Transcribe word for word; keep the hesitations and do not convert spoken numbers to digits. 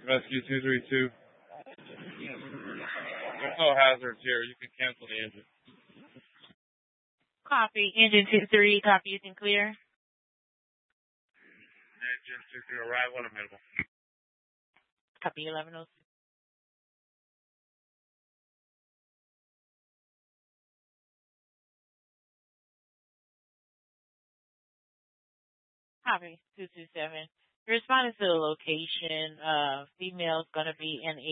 Rescue two three two. There's no hazards here. You can cancel the engine. Copy. Engine two three. Copy. You can clear. Engine two three. Arrival on a minimal. Copy. eleven oh six. Copy. two two seven. Responding to the location. Uh, female's going to be in a